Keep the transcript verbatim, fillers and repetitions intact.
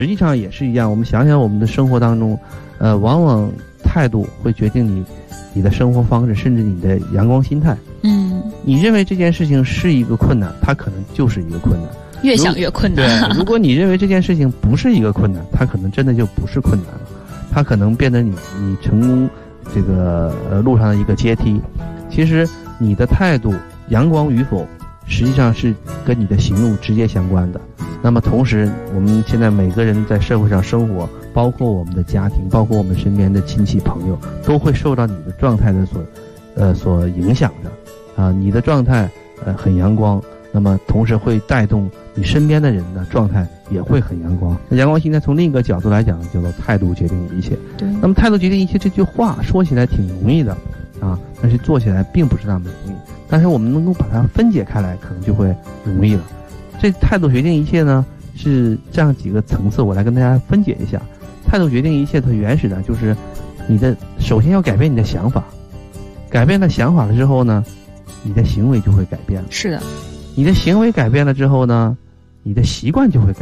实际上也是一样，我们想想我们的生活当中，呃，往往态度会决定你你的生活方式，甚至你的阳光心态。 嗯， 你认为这件事情是一个困难，它可能就是一个困难。 越想越困难。 对，如果你认为这件事情不是一个困难，它可能真的就不是困难了，它可能变成你你成功这个呃路上的一个阶梯。其实你的态度阳光与否，实际上是跟你的行路直接相关的。那么同时，我们现在每个人在社会上生活，包括我们的家庭，包括我们身边的亲戚朋友，都会受到你的状态的所呃所影响的。啊，你的状态呃很阳光，那么同时会带动你身边的人的状态也会很阳光。那阳光心态从另一个角度来讲，叫做态度决定一切。 对。 那么态度决定一切这句话说起来挺容易的啊，但是做起来并不是那么容易。但是我们能够把它分解开来，可能就会容易了。这态度决定一切呢，是这样几个层次，我来跟大家分解一下。态度决定一切的原始呢，就是你的首先要改变你的想法，改变了想法了之后呢，你的行为就会改变了。 是的， 你的行为改变了之后呢，你的习惯就会改变。